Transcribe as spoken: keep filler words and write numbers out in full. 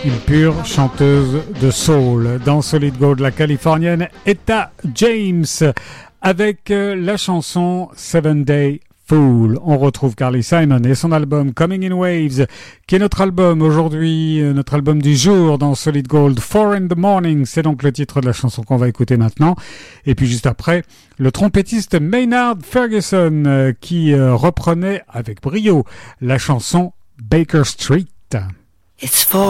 Une pure chanteuse de soul. Dans Solid Gold, la californienne Etta James avec la chanson Seven Day Fool. On retrouve Carly Simon et son album Coming in Waves, qui est notre album aujourd'hui, notre album du jour dans Solid Gold. Four in the Morning, c'est donc le titre de la chanson qu'on va écouter maintenant. Et puis juste après, le trompettiste Maynard Ferguson euh, qui euh, reprenait avec brio la chanson Baker Street. It's four